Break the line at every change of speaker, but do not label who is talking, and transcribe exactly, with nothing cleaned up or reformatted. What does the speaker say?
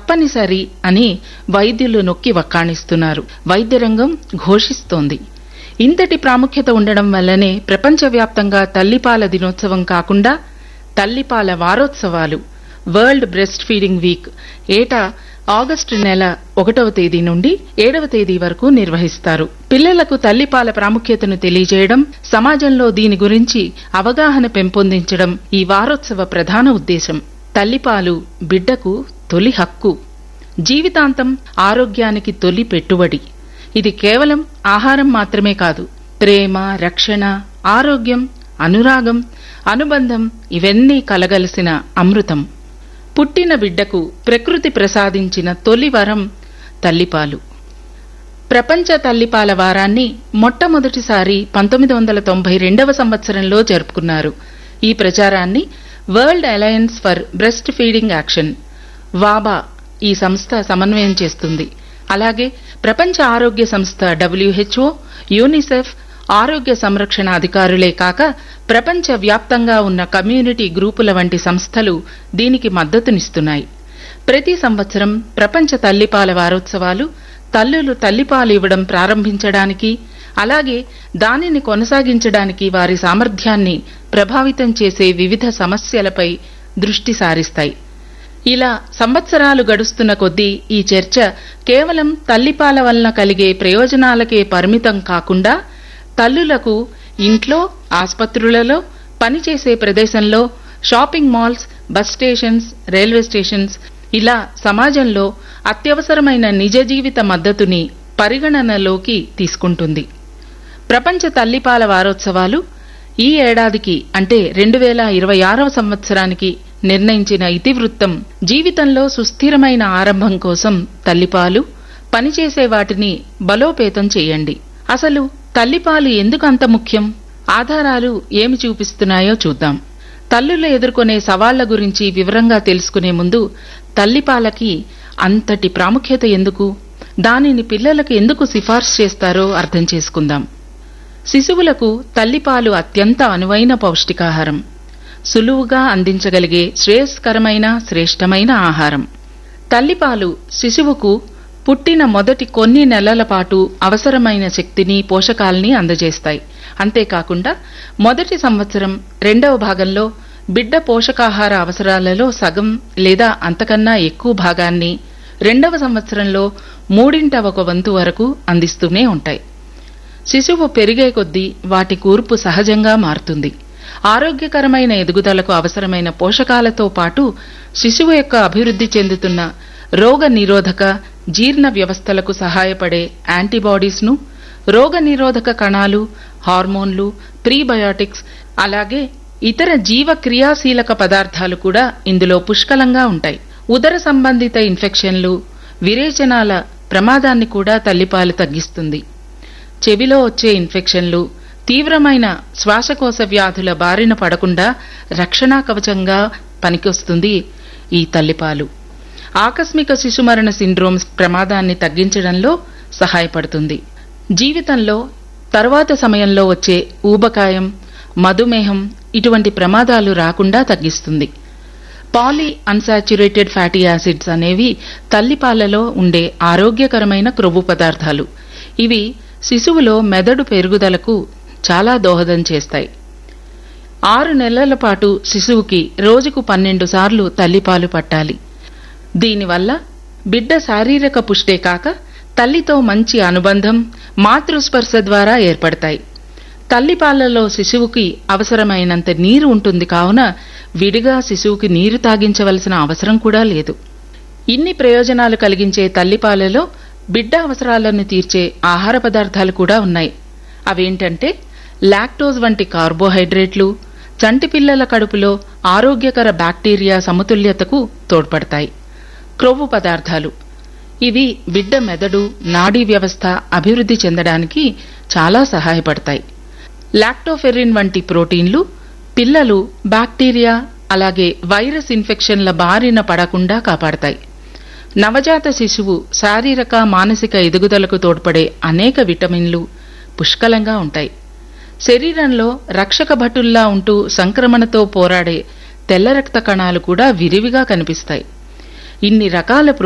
తప్పనిసరి అని వైద్యులు నొక్కి వక్కాణిస్తున్నారు. వైద్య రంగం ఘోషిస్తోంది. ఇంతటి ప్రాముఖ్యత ఉండడం వల్లనే ప్రపంచవ్యాప్తంగా తల్లిపాల దినోత్సవం కాకుండా తల్లిపాల వారోత్సవాలు, వరల్డ్ బ్రెస్ట్ ఫీడింగ్ వీక్ ఏటా ఆగస్టు నెల ఒకటవ తేదీ నుండి ఏడవ తేదీ వరకు నిర్వహిస్తారు. పిల్లలకు తల్లిపాల ప్రాముఖ్యతను తెలియజేయడం, సమాజంలో దీని గురించి అవగాహన పెంపొందించడం ఈ వారోత్సవ ప్రధాన ఉద్దేశం. తల్లిపాలు బిడ్డకు తొలి హక్కు, జీవితాంతం ఆరోగ్యానికి తొలి పెట్టుబడి. ఇది కేవలం ఆహారం మాత్రమే కాదు, ప్రేమ, రక్షణ, ఆరోగ్యం, అనురాగం, అనుబంధం ఇవన్నీ కలగలిసిన అమృతం. పుట్టిన బిడ్డకు ప్రకృతి ప్రసాదించిన తొలి వరం తల్లిపాలు. ప్రపంచ తల్లిపాల వారాన్ని మొట్టమొదటిసారి పంతొమ్మిది వందల తొంభై రెండవ సంవత్సరంలో జరుపుకున్నారు. ఈ ప్రచారాన్ని world alliance for breast feeding action వాబా ఈ సంస్థ సమన్వయం చేస్తుంది. అలాగే ప్రపంచ ఆరోగ్య సంస్థ డబ్ల్యూహెచ్ఓ, యూనిసెఫ్, ఆరోగ్య సంరక్షణ అధికారులే కాక ప్రపంచ వ్యాప్తంగా ఉన్న కమ్యూనిటీ గ్రూపుల వంటి సంస్థలు దీనికి మద్దతునిస్తున్నాయి. ప్రతి సంవత్సరం ప్రపంచ తల్లిపాల వారోత్సవాలు తల్లులు తల్లిపాలు ఇవ్వడం ప్రారంభించడానికి, అలాగే దానిని కొనసాగించడానికి వారి సామర్థ్యాన్ని ప్రభావితం చేసే వివిధ సమస్యలపై దృష్టి సారిస్తాయి. ఇలా సంవత్సరాలు గడుస్తున్న కొద్దీ ఈ చర్చ కేవలం తల్లిపాల వలన కలిగే ప్రయోజనాలకే పరిమితం కాకుండా తల్లులకు ఇంట్లో, ఆస్పత్రులలో, పనిచేసే ప్రదేశంలో, shopping malls, bus stations, railway stations ఇలా సమాజంలో అత్యవసరమైన నిజ జీవిత మద్దతుని పరిగణనలోకి తీసుకుంటుంది. ప్రపంచ తల్లిపాల వారోత్సవాలు ఈ ఏడాదికి అంటే రెండు వేల ఇరవై ఆరవ సంవత్సరానికి నిర్ణయించిన ఇతివృత్తం జీవితంలో సుస్థిరమైన ఆరంభం కోసం తల్లిపాలు, పనిచేసే వాటిని బలోపేతం చేయండి. అసలు తల్లిపాలు ఎందుకు అంత ముఖ్యం? ఆధారాలు ఏమి చూపిస్తున్నాయో చూద్దాం. తల్లులు ఎదుర్కొనే సవాళ్ల గురించి వివరంగా తెలుసుకునే ముందు తల్లిపాలకి అంతటి ప్రాముఖ్యత ఎందుకు, దానిని పిల్లలకు ఎందుకు సిఫార్సు చేస్తారో అర్థం చేసుకుందాం. శిశువులకు తల్లిపాలు అత్యంత అనువైన పౌష్టికాహారం, సులువుగా అందించగలిగే శ్రేయస్కరమైన శ్రేష్టమైన ఆహారం. తల్లిపాలు శిశువుకు పుట్టిన మొదటి కొన్ని నెలల పాటు అవసరమైన శక్తిని, పోషకాల్ని అందజేస్తాయి. అంతేకాకుండా మొదటి సంవత్సరం రెండవ భాగంలో బిడ్డ పోషకాహార అవసరాలలో సగం లేదా అంతకన్నా ఎక్కువ భాగాన్ని రెండవ సంవత్సరంలో మూడింట ఒక వంతు వరకు అందిస్తూనే ఉంటాయి. శిశువు పెరిగే కొద్దీ వాటి కూర్పు సహజంగా మారుతుంది. ఆరోగ్యకరమైన ఎదుగుదలకు అవసరమైన పోషకాలతో పాటు శిశువు యొక్క అభివృద్ధి చెందుతున్న రోగ నిరోధక, జీర్ణ వ్యవస్థలకు సహాయపడే యాంటీబాడీస్ ను, రోగ నిరోధక కణాలు, హార్మోన్లు, ప్రీబయోటిక్స్, అలాగే ఇతర జీవ క్రియాశీలక పదార్థాలు కూడా ఇందులో పుష్కలంగా ఉంటాయి. ఉదర సంబంధిత ఇన్ఫెక్షన్లు, విరేచనాల ప్రమాదాన్ని కూడా తల్లిపాలు తగ్గిస్తుంది. చెవిలో వచ్చే ఇన్ఫెక్షన్లు, తీవ్రమైన శ్వాసకోశ వ్యాధుల బారిన పడకుండా రక్షణా కవచంగా పనికొస్తుంది ఈ తల్లిపాలు. ఆకస్మిక శిశుమరణ సిండ్రోమ్ ప్రమాదాన్ని తగ్గించడంలో సహాయపడుతుంది. జీవితంలో తరువాత సమయంలో వచ్చే ఊబకాయం, మధుమేహం ఇటువంటి ప్రమాదాలు రాకుండా తగ్గిస్తుంది. పాలీ అన్సాచ్యురేటెడ్ ఫ్యాటీ యాసిడ్స్ అనేవి తల్లిపాలలో ఉండే ఆరోగ్యకరమైన క్రొవ్వు పదార్థాలు. ఇవి శిశువులో మెదడు పెరుగుదలకు చాలా దోహదం చేస్తాయి. ఆరు నెలల పాటు శిశువుకి రోజుకు పన్నెండు సార్లు తల్లిపాలు పట్టాలి. దీనివల్ల బిడ్డ శారీరక పుష్టే కాక తల్లితో మంచి అనుబంధం, మాతృస్పర్శ ద్వారా ఏర్పడతాయి. తల్లిపాలలో శిశువుకి అవసరమైనంత నీరు ఉంటుంది కావున విడిగా శిశువుకి నీరు తాగించవలసిన అవసరం కూడా లేదు. ఇన్ని ప్రయోజనాలు కలిగించే తల్లిపాలలో బిడ్డ అవసరాలను తీర్చే ఆహార పదార్థాలు కూడా ఉన్నాయి. అవేంటంటే లాక్టోజ్ వంటి కార్బోహైడ్రేట్లు చంటి పిల్లల కడుపులో ఆరోగ్యకర బ్యాక్టీరియా సమతుల్యతకు తోడ్పడతాయి. క్రొవ్వు పదార్థాలు ఇవి బిడ్డ మెదడు, నాడీ వ్యవస్థ అభివృద్ధి చెందడానికి చాలా సహాయపడతాయి. లాక్టోఫెరిన్ వంటి ప్రోటీన్లు పిల్లలు బ్యాక్టీరియా అలాగే వైరస్ ఇన్ఫెక్షన్ల బారిన పడకుండా కాపాడతాయి. నవజాత శిశువు శారీరక, మానసిక ఎదుగుదలకు తోడ్పడే అనేక విటమిన్లు పుష్కలంగా ఉంటాయి. శరీరంలో రక్షక భటుల్లా ఉంటూ సంక్రమణతో పోరాడే తెల్ల రక్త కణాలు కూడా విరివిగా కనిపిస్తాయి. ఇన్ని రకాల